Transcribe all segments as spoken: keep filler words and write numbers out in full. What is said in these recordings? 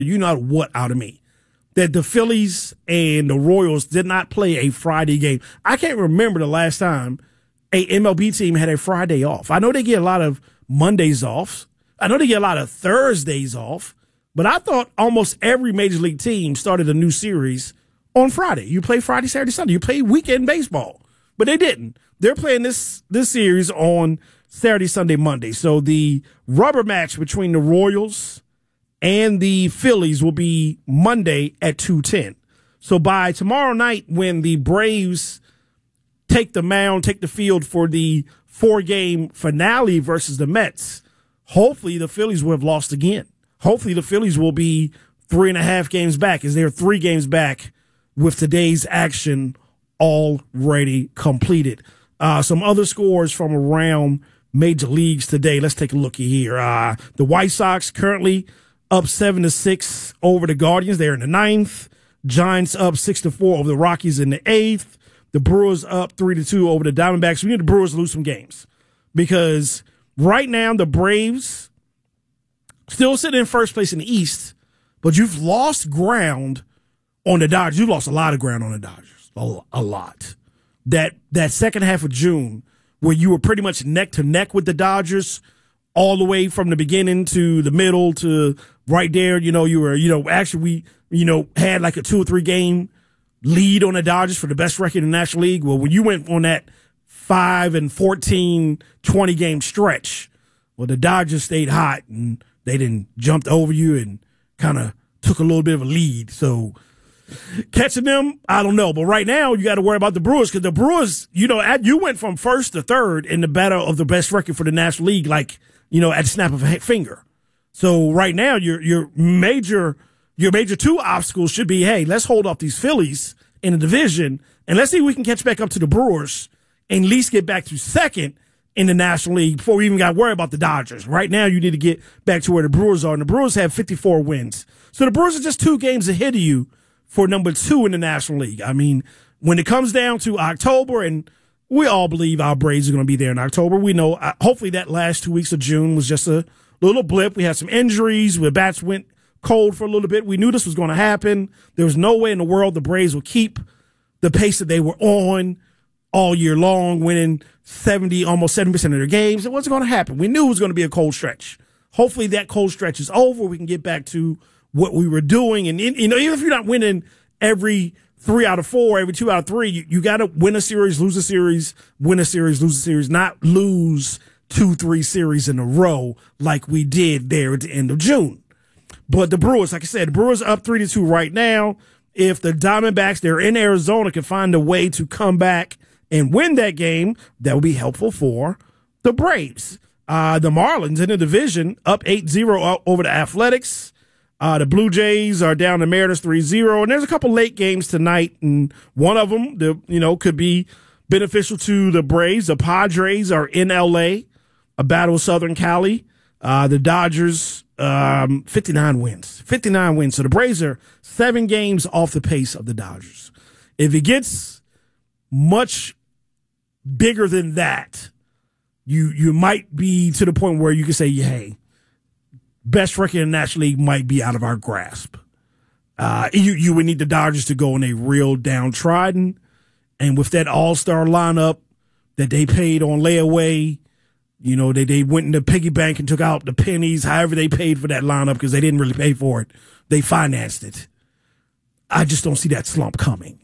you know what out of me, that the Phillies and the Royals did not play a Friday game. I can't remember the last time a M L B team had a Friday off. I know they get a lot of Mondays off. I know they get a lot of Thursdays off, but I thought almost every major league team started a new series on Friday. You play Friday, Saturday, Sunday. You play weekend baseball, but they didn't. They're playing this this series on Saturday, Sunday, Monday. So the rubber match between the Royals and the Phillies will be Monday at two ten. So by tomorrow night, when the Braves take the mound, take the field for the four-game finale versus the Mets, hopefully the Phillies will have lost again. Hopefully the Phillies will be three and a half games back, as they're three games back with today's action already completed. Uh, some other scores from around major leagues today. Let's take a look here. Uh, the White Sox currently up seven to six over the Guardians. They're in the ninth. Giants up six to four over the Rockies in the eighth. The Brewers up three to two over the Diamondbacks. We need the Brewers to lose some games because right now the Braves still sitting in first place in the East, but you've lost ground on the Dodgers. You've lost a lot of ground on the Dodgers. A, a lot. That that second half of June where you were pretty much neck to neck with the Dodgers all the way from the beginning to the middle to right there. You know, you were, you know, actually we, you know, had like a two or three game lead on the Dodgers for the best record in the National League. Well, when you went on that five and fourteen, twenty game stretch, well, the Dodgers stayed hot and they didn't jumped over you and kind of took a little bit of a lead. So catching them, I don't know. But right now, you got to worry about the Brewers because the Brewers, you know, at, you went from first to third in the battle of the best record for the National League, like, you know, at the snap of a finger. So right now, your your major your major two obstacles should be, hey, let's hold off these Phillies in the division and let's see if we can catch back up to the Brewers and at least get back to second in the National League before we even got to worry about the Dodgers. Right now, you need to get back to where the Brewers are, and the Brewers have fifty-four wins. So the Brewers are just two games ahead of you for number two in the National League. I mean, when it comes down to October, and we all believe our Braves are going to be there in October, we know uh, hopefully that last two weeks of June was just a little blip. We had some injuries where bats went cold for a little bit. We knew this was going to happen. There was no way in the world the Braves would keep the pace that they were on all year long, winning seventy, almost seventy percent of their games. It wasn't going to happen. We knew it was going to be a cold stretch. Hopefully that cold stretch is over. We can get back to what we were doing. And, you know, even if you're not winning every three out of four, every two out of three, you, you got to win a series, lose a series, win a series, lose a series, not lose two, three series in a row like we did there at the end of June. But the Brewers, like I said, the Brewers are up three to two right now. If the Diamondbacks, they're in Arizona, can find a way to come back and win that game, that would be helpful for the Braves. Uh, the Marlins in the division up eight zero over the Athletics. Uh, the Blue Jays are down to Mariners three zero, and there's a couple late games tonight, and one of them, the, you know, could be beneficial to the Braves. The Padres are in L A, a battle of Southern Cali. Uh, the Dodgers, um, fifty-nine wins. fifty-nine wins. So the Braves are seven games off the pace of the Dodgers. If it gets much bigger than that, you you might be to the point where you can say, hey, best record in the National League might be out of our grasp. Uh, you, you would need the Dodgers to go on a real downtrodden. And with that all-star lineup that they paid on layaway, you know, they, they went into piggy bank and took out the pennies, however they paid for that lineup because they didn't really pay for it. They financed it. I just don't see that slump coming.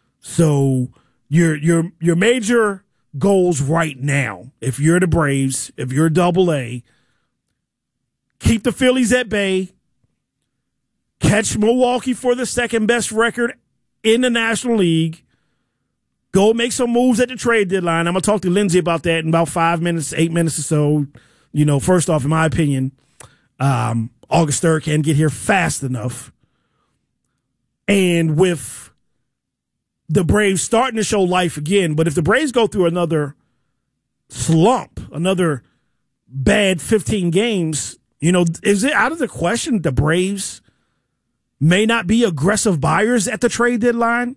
So your your your major goals right now, if you're the Braves, if you're Double A, keep the Phillies at bay, catch Milwaukee for the second best record in the National League, go make some moves at the trade deadline. I'm going to talk to Lindsay about that in about five minutes, eight minutes or so. You know, first off, in my opinion, um, August third can't get here fast enough. And with the Braves starting to show life again, but if the Braves go through another slump, another bad fifteen games, you know, is it out of the question that the Braves may not be aggressive buyers at the trade deadline?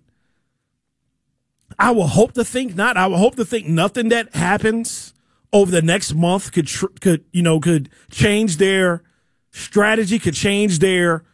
I will hope to think not. I will hope to think nothing that happens over the next month could, could you know, could change their strategy, could change their